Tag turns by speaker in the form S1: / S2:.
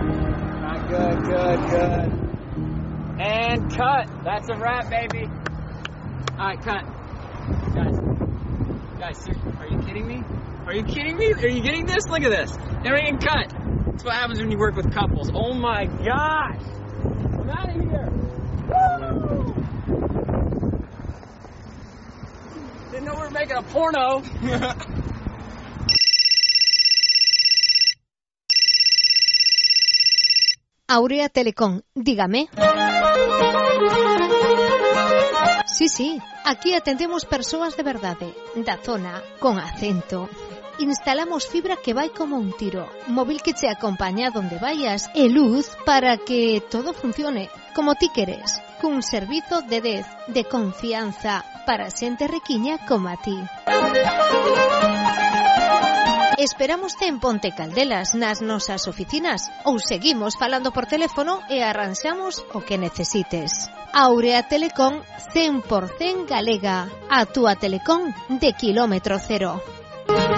S1: Alright, good. And cut. That's a wrap, baby. Alright, cut. Guys, seriously, are you kidding me? Are you kidding me? Are you getting this? Look at this. Everything cut. That's what happens when you work with couples. Oh my gosh. I'm out of here. Woo! Didn't know we were making a porno.
S2: Aurea Telecom, dígame. Sí, aquí atendemos persoas de verdade, da zona, con acento. Instalamos fibra que vai como un tiro, móvil que te acompaña donde vayas e luz para que todo funcione como ti queres, cun servizo de 10 de confianza para xente riquiña como a ti. Esperámoste en Ponte Caldelas, nas nosas oficinas, ou seguimos falando por teléfono e arranxamos o que necesites. Aurea Telecom 100% galega, a túa telecom de kilómetro cero.